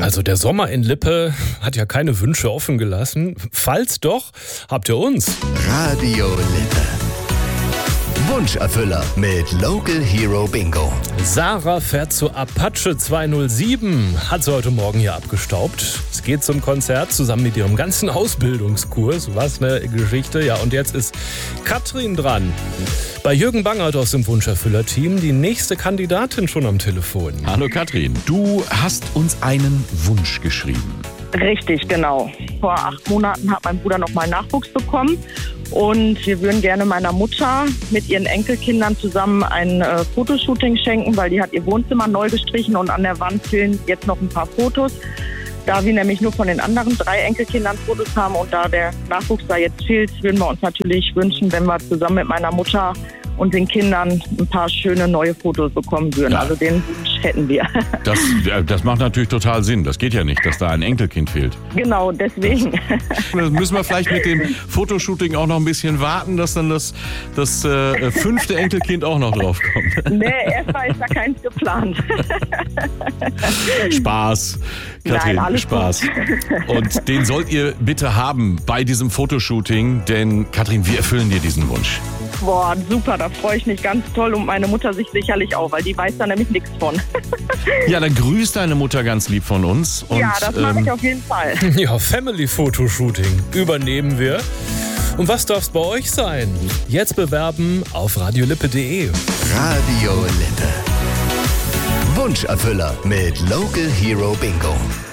Also der Sommer in Lippe hat ja keine Wünsche offen gelassen. Falls doch, habt ihr uns. Radio Lippe. Wunscherfüller mit Local Hero Bingo. Sarah fährt zu Apache 207, hat sie heute Morgen hier abgestaubt. Es geht zum Konzert zusammen mit ihrem ganzen Ausbildungskurs. Was eine Geschichte. Ja, und jetzt ist Katrin dran. Bei Jürgen Bangert aus dem Wunscherfüller-Team die nächste Kandidatin schon am Telefon. Hallo Katrin, du hast uns einen Wunsch geschrieben. Richtig, genau. Vor 8 Monaten hat mein Bruder nochmal Nachwuchs bekommen und wir würden gerne meiner Mutter mit ihren Enkelkindern zusammen ein Fotoshooting schenken, weil die hat ihr Wohnzimmer neu gestrichen und an der Wand fehlen jetzt noch ein paar Fotos. Da wir nämlich nur von den anderen 3 Enkelkindern Fotos haben und da der Nachwuchs da jetzt fehlt, würden wir uns natürlich wünschen, wenn wir zusammen mit meiner Mutter und den Kindern ein paar schöne neue Fotos bekommen würden. Ja. Also den Wunsch hätten wir. Das macht natürlich total Sinn. Das geht ja nicht, dass da ein Enkelkind fehlt. Genau, deswegen. Das müssen wir vielleicht mit dem Fotoshooting auch noch ein bisschen warten, dass dann das 5. Enkelkind auch noch draufkommt. Nee, erstmal ist da keins geplant. Spaß, Katrin, Nein, alles Spaß. gut. Und den sollt ihr bitte haben bei diesem Fotoshooting, denn Katrin, wir erfüllen dir diesen Wunsch. Boah, super, da freue ich mich ganz toll und meine Mutter sich sicherlich auch, weil die weiß da nämlich nichts von. Ja, dann grüßt deine Mutter ganz lieb von uns. Und, Ja, das mache ich auf jeden Fall. Ja, Family-Fotoshooting übernehmen wir. Und was darf's bei euch sein? Jetzt bewerben auf radiolippe.de. Radio Lippe. Wunscherfüller mit Local Hero Bingo.